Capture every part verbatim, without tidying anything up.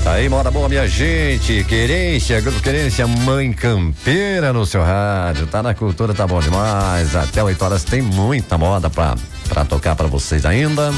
Aí, moda boa, minha gente. Querência, Grupo Querência, Mãe Campeira no seu rádio. Tá na cultura, tá bom demais. Até oito horas tem muita moda pra, pra tocar pra vocês ainda.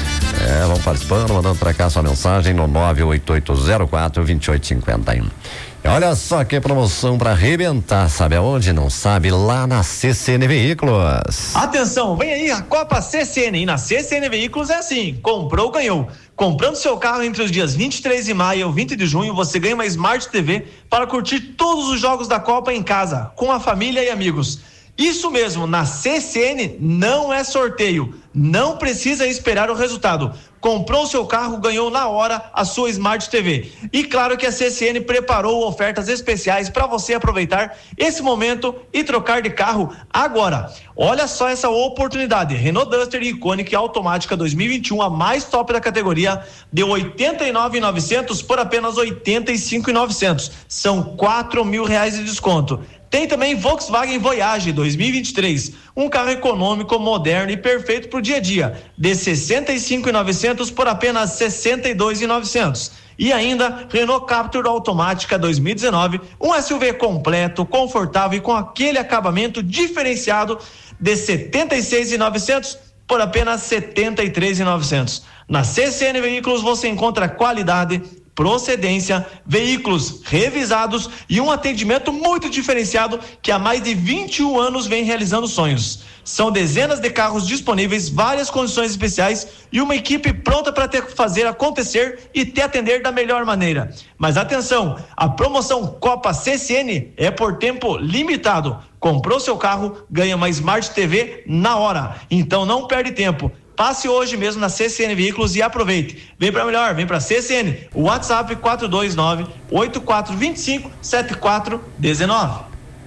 É, vão participando, mandando pra cá sua mensagem no nove oito oito zero quatro dois oito cinco um. E olha só que promoção pra arrebentar, sabe aonde? Não sabe? Lá na C C N Veículos. Atenção, vem aí a Copa C C N, e na C C N Veículos é assim, comprou, ganhou. Comprando seu carro entre os dias vinte e três de maio e vinte de junho, você ganha uma Smart T V para curtir todos os jogos da Copa em casa, com a família e amigos. Isso mesmo, na C C N não é sorteio, não precisa esperar o resultado. Comprou seu carro, ganhou na hora a sua Smart T V. E claro que a C C N preparou ofertas especiais para você aproveitar esse momento e trocar de carro agora. Olha só essa oportunidade. Renault Duster Iconic automática dois mil e vinte e um, a mais top da categoria, de oitenta e nove mil e novecentos por apenas oitenta e cinco mil e novecentos. São quatro mil reais de desconto. Tem também Volkswagen Voyage dois mil e vinte e três, um carro econômico, moderno e perfeito para o dia a dia, de sessenta e cinco mil e novecentos por apenas sessenta e dois mil e novecentos. E ainda Renault Captur automática dois mil e dezenove, um S U V completo, confortável e com aquele acabamento diferenciado, de setenta e seis mil e novecentos por apenas setenta e três mil e novecentos. Na C C N Veículos você encontra qualidade, procedência, veículos revisados e um atendimento muito diferenciado que há mais de vinte e um anos vem realizando sonhos. São dezenas de carros disponíveis, várias condições especiais e uma equipe pronta para te fazer acontecer e te atender da melhor maneira. Mas atenção, a promoção Copa C C N é por tempo limitado. Comprou seu carro, ganha uma Smart T V na hora. Então não perde tempo. Passe hoje mesmo na C C N Veículos e aproveite. Vem pra melhor, vem pra C C N. O WhatsApp quatro dois nove, oito quatro dois cinco, sete quatro um nove.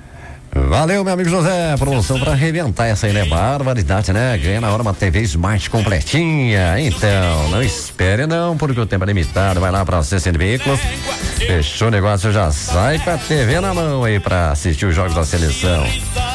Valeu, meu amigo José. Promoção pra arrebentar essa aí, né? Barbaridade, né? Ganha na hora uma T V Smart completinha. Então, não espere não, porque o tempo é limitado. Vai lá pra C C N Veículos. Fechou o negócio, já sai com a T V na mão aí pra assistir os jogos da seleção.